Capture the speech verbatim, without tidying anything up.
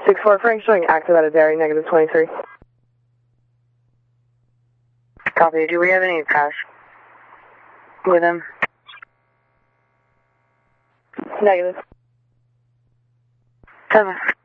six four Frank showing active at a dairy, negative twenty-three. Copy. Do we have any cash with him? Negative. Seven.